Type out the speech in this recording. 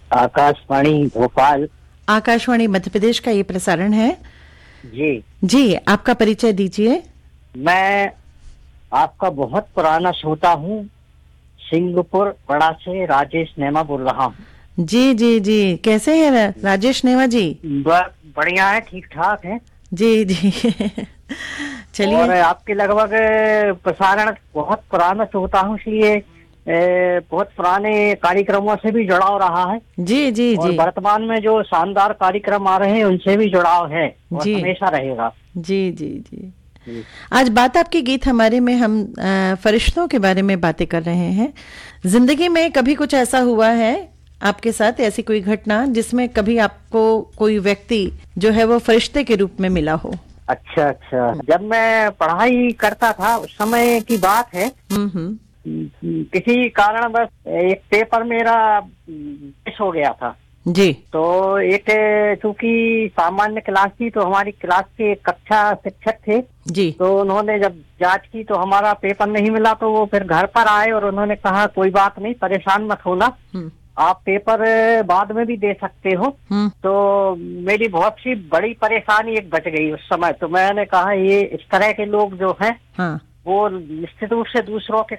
आकाशवाणी भोपाल। आकाशवाणी मध्य प्रदेश का ये प्रसारण है। जी जी, आपका परिचय दीजिए। मैं आपका बहुत पुराना श्रोता हूँ। सिंहपुर बड़ा से राजेश नेमा बोल रहा हूँ। जी जी जी, कैसे हैं राजेश नेवा जी? बढ़िया है, ठीक ठाक है। जी जी और चलिए। आपके लगभग प्रसारण बहुत पुराना श्रोता हूँ, इसलिए बहुत पुराने कार्यक्रमों से भी जुड़ाव रहा है। जी जी और जी वर्तमान में जो शानदार कार्यक्रम आ रहे हैं उनसे भी जुड़ाव है और जी हमेशा रहेगा। जी जी जी। जी आज बात आपकी गीत हमारे में हम फरिश्तों के बारे में बातें कर रहे हैं। जिंदगी में कभी कुछ ऐसा हुआ है आपके साथ, ऐसी कोई घटना जिसमें कभी आपको कोई व्यक्ति जो है वो फरिश्ते के रूप में मिला हो? अच्छा अच्छा, जब मैं पढ़ाई करता था उस समय की बात है। हम्म। किसी कारणवश एक पेपर मेरा मिस हो गया था। जी तो एक चूंकि सामान्य क्लास थी, तो हमारी क्लास के कक्षा शिक्षक थे। जी। तो उन्होंने जब जांच की तो हमारा पेपर नहीं मिला, तो वो फिर घर पर आए और उन्होंने कहा कोई बात नहीं, परेशान मत होना, हम्म आप पेपर बाद में भी दे सकते हो। हम्म। तो मेरी बहुत सी बड़ी परेशानी एक बच गई उस समय। तो मैंने कहा ये इस तरह के लोग जो हैं हाँ। वो निश्चित रूप से दूसरों के